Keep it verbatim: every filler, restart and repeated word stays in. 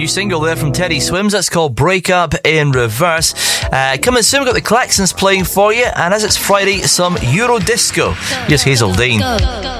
New single there from Teddy Swims. That's called Break Up in Reverse. Uh, coming soon, we've got the Klaxons playing for you. And as it's Friday, some Euro disco. Here's Hazel Dean.